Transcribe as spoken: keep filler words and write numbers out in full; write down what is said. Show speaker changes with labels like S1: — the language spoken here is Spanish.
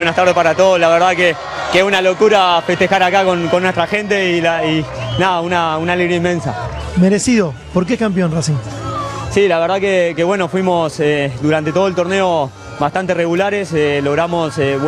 S1: buenas tardes para todos. La verdad que es una locura festejar acá con, con nuestra gente y, la, y nada, una, una alegría inmensa.
S2: Merecido. ¿Por qué campeón Racing?
S1: Sí, la verdad que, que bueno, fuimos eh, durante todo el torneo bastante regulares, eh, logramos... Eh,